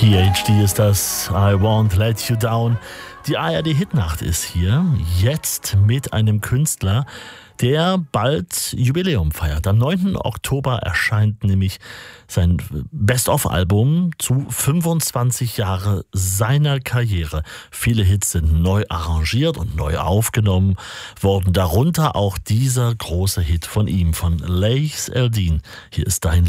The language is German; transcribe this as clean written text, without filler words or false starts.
PhD ist das, I Won't Let You Down. Die ARD-Hitnacht ist hier, jetzt mit einem Künstler, der bald Jubiläum feiert. Am 9. Oktober erscheint nämlich sein Best-of-Album zu 25 Jahre seiner Karriere. Viele Hits sind neu arrangiert und neu aufgenommen worden, darunter auch dieser große Hit von ihm, von Leigh Eldin. Hier ist dein